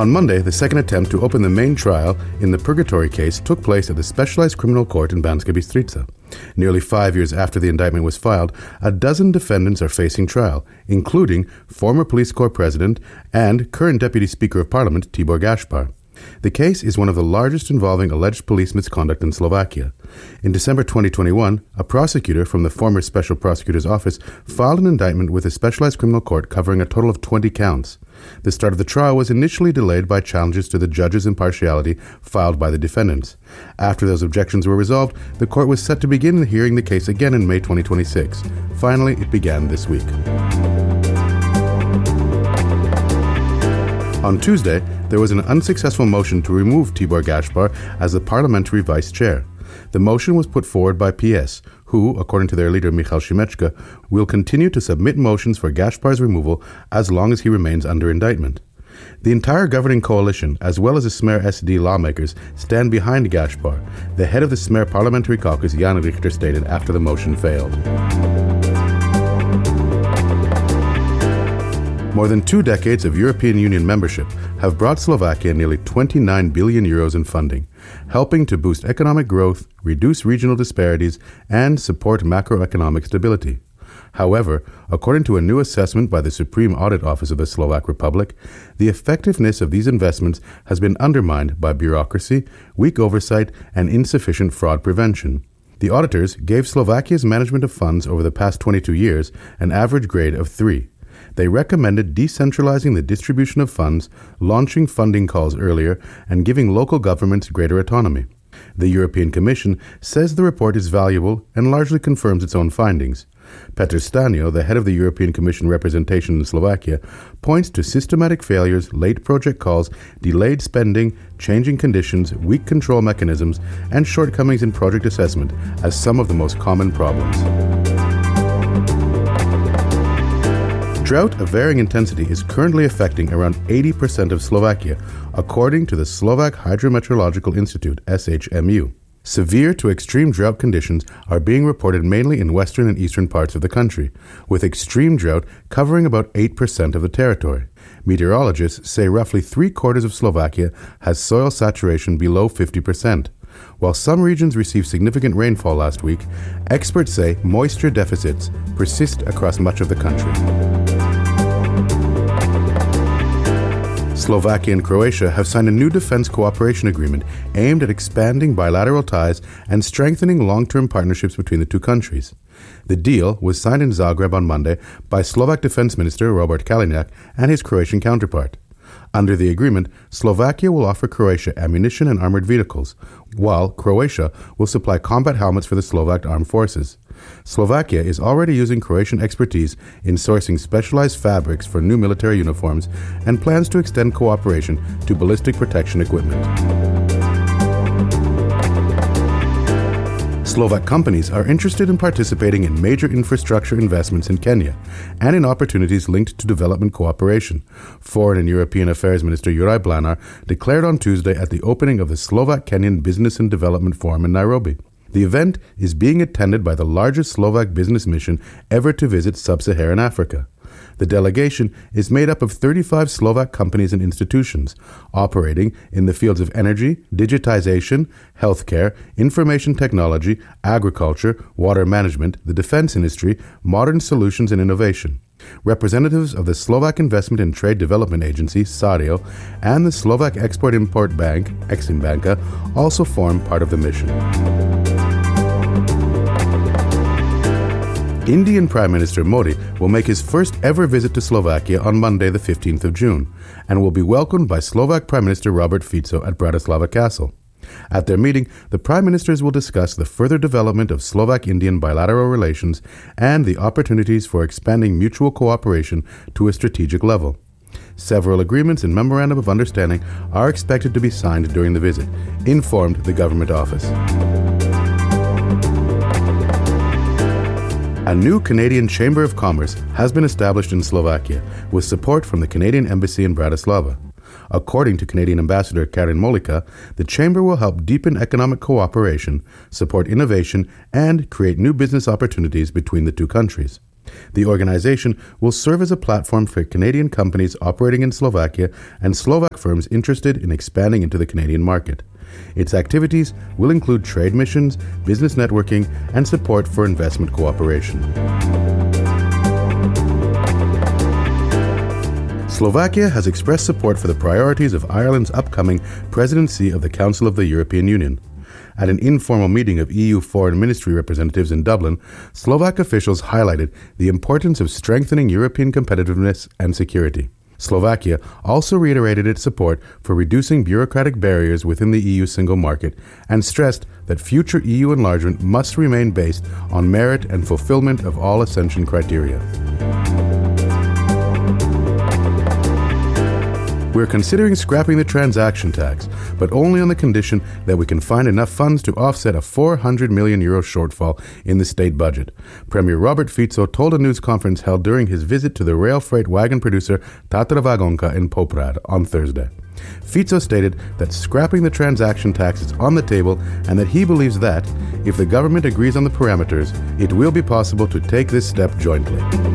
On Monday, the second attempt to open the main trial in the Purgatory case took place at the Specialized Criminal Court in Banska Bystrica. Nearly 5 years after the indictment was filed, a dozen defendants are facing trial, including former police corps president and current Deputy Speaker of Parliament Tibor Gašpar. The case is one of the largest involving alleged police misconduct in Slovakia. In December 2021, a prosecutor from the former Special Prosecutor's Office filed an indictment with the Specialized Criminal Court covering a total of 20 counts. The start of the trial was initially delayed by challenges to the judge's impartiality filed by the defendants. After those objections were resolved, the court was set to begin hearing the case again in May 2026. Finally, it began this week. On Tuesday, there was an unsuccessful motion to remove Tibor Gašpar as the parliamentary vice chair. The motion was put forward by PS, who, according to their leader Michal Šimečka, will continue to submit motions for Gašpar's removal as long as he remains under indictment. The entire governing coalition, as well as the Smer SD lawmakers, stand behind Gašpar, the head of the Smer parliamentary caucus Jan Richter stated after the motion failed. More than 2 decades of European Union membership have brought Slovakia nearly 29 billion euros in funding, helping to boost economic growth, reduce regional disparities, and support macroeconomic stability. However, according to a new assessment by the Supreme Audit Office of the Slovak Republic, the effectiveness of these investments has been undermined by bureaucracy, weak oversight, and insufficient fraud prevention. The auditors gave Slovakia's management of funds over the past 22 years an average grade of 3. They recommended decentralizing the distribution of funds, launching funding calls earlier, and giving local governments greater autonomy. The European Commission says the report is valuable and largely confirms its own findings. Petr Stanio, the head of the European Commission representation in Slovakia, points to systematic failures, late project calls, delayed spending, changing conditions, weak control mechanisms, and shortcomings in project assessment as some of the most common problems. Drought of varying intensity is currently affecting around 80% of Slovakia, according to the Slovak Hydrometeorological Institute, SHMU. Severe to extreme drought conditions are being reported mainly in western and eastern parts of the country, with extreme drought covering about 8% of the territory. Meteorologists say roughly 3/4 of Slovakia has soil saturation below 50%. While some regions received significant rainfall last week, experts say moisture deficits persist across much of the country. Slovakia and Croatia have signed a new defense cooperation agreement aimed at expanding bilateral ties and strengthening long-term partnerships between the two countries. The deal was signed in Zagreb on Monday by Slovak Defense Minister Robert Kaliňák and his Croatian counterpart. Under the agreement, Slovakia will offer Croatia ammunition and armored vehicles, while Croatia will supply combat helmets for the Slovak armed forces. Slovakia is already using Croatian expertise in sourcing specialized fabrics for new military uniforms and plans to extend cooperation to ballistic protection equipment. Slovak companies are interested in participating in major infrastructure investments in Kenya and in opportunities linked to development cooperation. Foreign and European Affairs Minister Juraj Blanar declared on Tuesday at the opening of the Slovak-Kenyan Business and Development Forum in Nairobi. The event is being attended by the largest Slovak business mission ever to visit sub-Saharan Africa. The delegation is made up of 35 Slovak companies and institutions operating in the fields of energy, digitization, healthcare, information technology, agriculture, water management, the defense industry, modern solutions and innovation. Representatives of the Slovak Investment and Trade Development Agency, SARIO, and the Slovak Export-Import Bank, Eximbanka, also form part of the mission. Indian Prime Minister Modi will make his first ever visit to Slovakia on Monday, the 15th of June, and will be welcomed by Slovak Prime Minister Robert Fico at Bratislava Castle. At their meeting, the Prime Ministers will discuss the further development of Slovak-Indian bilateral relations and the opportunities for expanding mutual cooperation to a strategic level. Several agreements and memorandum of understanding are expected to be signed during the visit, informed the government office. A new Canadian Chamber of Commerce has been established in Slovakia with support from the Canadian Embassy in Bratislava. According to Canadian Ambassador Karin Molika, the Chamber will help deepen economic cooperation, support innovation, and create new business opportunities between the two countries. The organization will serve as a platform for Canadian companies operating in Slovakia and Slovak firms interested in expanding into the Canadian market. Its activities will include trade missions, business networking, and support for investment cooperation. Slovakia has expressed support for the priorities of Ireland's upcoming presidency of the Council of the European Union. At an informal meeting of EU foreign ministry representatives in Dublin, Slovak officials highlighted the importance of strengthening European competitiveness and security. Slovakia also reiterated its support for reducing bureaucratic barriers within the EU single market and stressed that future EU enlargement must remain based on merit and fulfillment of all ascension criteria. We're considering scrapping the transaction tax, but only on the condition that we can find enough funds to offset a €400 million shortfall in the state budget, Premier Robert Fico told a news conference held during his visit to the rail freight wagon producer Tatra Vagonka in Poprad on Thursday. Fico stated that scrapping the transaction tax is on the table and that he believes that, if the government agrees on the parameters, it will be possible to take this step jointly.